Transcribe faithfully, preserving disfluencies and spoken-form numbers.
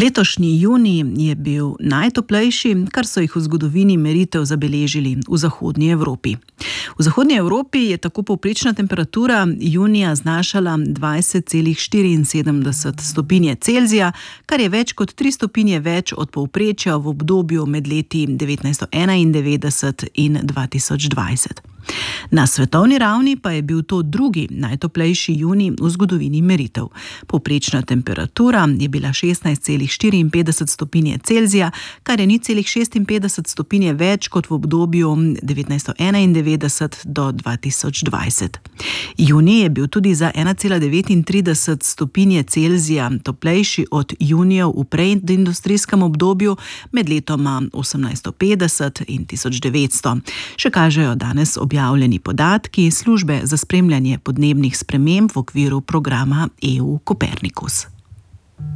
Letošnji junij je bil najtoplejši, kar so jih v zgodovini meritev zabeležili v zahodnji Evropi. V zahodnji Evropi je tako povprečna temperatura junija znašala dvajset celih štiriinsedemdeset stopinje Celzija, kar je več kot tri stopinje več od povprečja v obdobju med leti devetnajststo enaindevetdeset in dva tisoč dvajset. Na svetovni ravni pa je bil to drugi najtoplejši junij v zgodovini meritev. Povprečna temperatura je bila šestnajst celih štiriinpetdeset stopinje Celzija, kar je nič celih šestinpetdeset stopinje več kot v obdobju devetnajststo enaindevetdeset do dva tisoč dvajset. Junij je bil tudi za ena cela devetintrideset stopinje Celzija toplejši od junijev v predindustrijskem obdobju med letoma osemnajststo petdeset in tisoč devetsto. Še kažejo danes objavljeni podatki Službe za spremljanje podnebnih sprememb v okviru programa E U Copernicus.